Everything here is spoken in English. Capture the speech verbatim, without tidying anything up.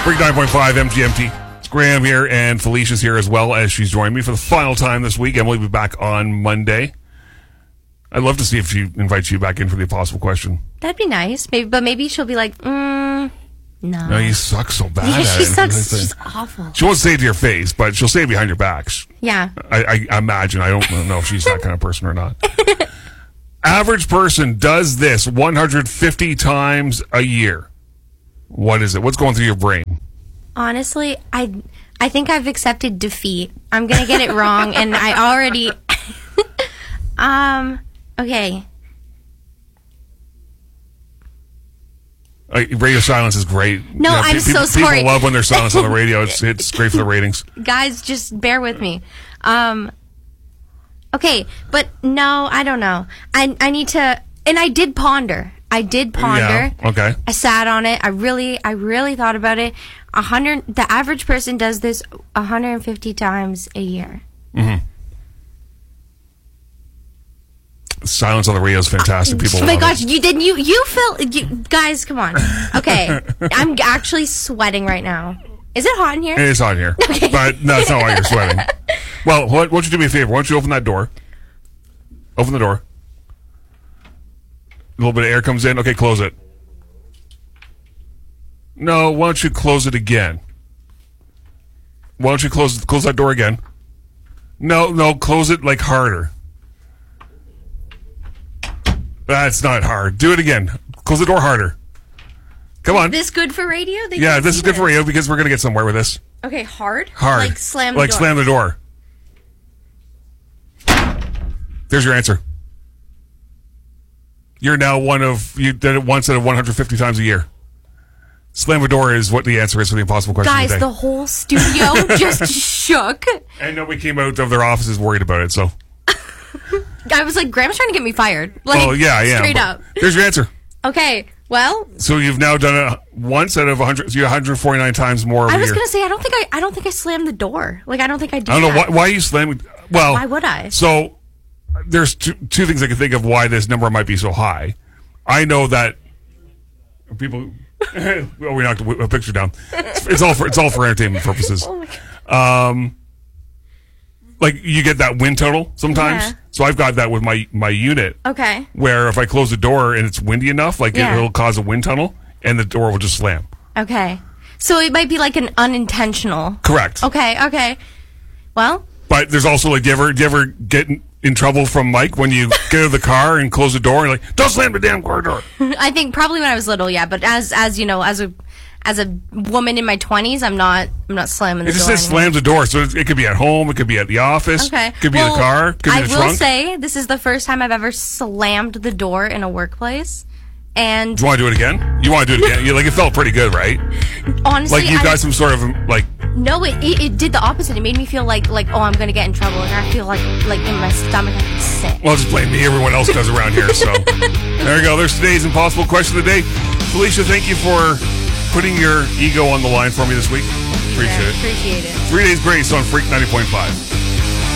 Freak nine point five M G M T. It's Graham here, and Felicia's here as well, as she's joining me for the final time this week. Emily will be back on Monday. I'd love to see if she invites you back in for the impossible question. That'd be nice. Maybe, but maybe she'll be like, mm, no. No, you suck so bad Yeah, at she it. sucks. She's awful. She won't say it to your face, but she'll say it behind your backs. Yeah. I, I imagine. I don't know if she's that kind of person or not. Average person does this one hundred fifty times a year. What is it? What's going through your brain? Honestly, I I think I've accepted defeat. I'm gonna get it wrong, and I already. um. Okay. Uh, radio silence is great. No, yeah, I'm pe- so people, sorry. People love when there's silence on the radio. It's it's great for the ratings. Guys, just bear with me. Um. Okay, but no, I don't know. I I need to, and I did ponder. I did ponder. Yeah, okay. I sat on it. I really, I really thought about it. A hundred. The average person does this one hundred fifty times a year. Mm-hmm. Silence on the radio is fantastic. People. Oh my love gosh! it. You did you you feel you, guys? Come on. Okay, I'm actually sweating right now. Is it hot in here? It is on here, Okay. but no, it's not why you're sweating. Well, why don't you do me a favor? Why don't you open that door? Open the door. A little bit of air comes in. Okay, close it. No, why don't you close it again? Why don't you close close that door again? No, no, close it like harder. That's not hard. Do it again. Close the door harder. Come on. Is this good for radio? They Yeah, can't this see is good for radio because we're going to get somewhere with this. Okay, hard? Hard. Like slam the Like door. slam the door. There's your answer. You're now one of, you did it once out of one hundred fifty times a year. Slam a door is what the answer is for the impossible question Guys, today. the whole studio just shook. And nobody came out of their offices worried about it, so. I was like, Graham's trying to get me fired. Like, Oh, yeah, I am. Straight but up. There's your answer. Okay, well, So you've now done it once out of one hundred, so you're one hundred forty-nine times more over I was year. going to say, I don't think I I don't think I slammed the door. Like, I don't think I did I don't know that. why, why you slamming. Well, Why would I? So there's two, two things I can think of why this number might be so high. I know that people. Well, we knocked a picture down. It's, it's all for it's all for entertainment purposes. Oh my God. Um, like you get that wind tunnel sometimes. Yeah. So I've got that with my my unit. Okay. Where if I close the door and it's windy enough, like Yeah. it, it'll cause a wind tunnel, and the door will just slam. Okay. So it might be like an unintentional. Correct. Okay, okay. Well, But there's also like, do you ever, do you ever get in, in trouble from Mike when you get out of the car and close the door and you're like, don't slam the damn car door? I think probably when I was little, yeah. But as as you know, as a as a woman in my twenties, I'm not I'm not slamming the It just door. says anymore. slams the door, so it, it could be at home, it could be at the office, Okay. it could be Well, in the car, it could be I in the will trunk. say this is the first time I've ever slammed the door in a workplace, and Do you want to do it again? You want to do it again? You, like, it felt pretty good, right? honestly, Like you I, got some sort of like. no, it, it it did the opposite. It made me feel like like oh, I'm gonna get in trouble, and I feel like like in my stomach I can sick. Well, just blame me. Everyone else does around here. So there you go. There's today's impossible question of the day. Felicia, thank you for putting your ego on the line for me this week. Appreciate Yeah, it. Appreciate it. Three Days Grace on Freak ninety point five.